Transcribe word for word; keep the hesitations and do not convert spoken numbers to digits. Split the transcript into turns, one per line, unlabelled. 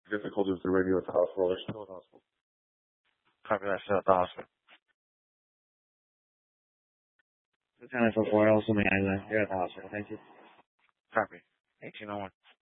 Difficulty with the radio at the hospital. They're still at the hospital.
Copy that. Still at the hospital.
Lieutenant four four, also may I you're at the hospital. Thank you.
Copy. eighteen oh one.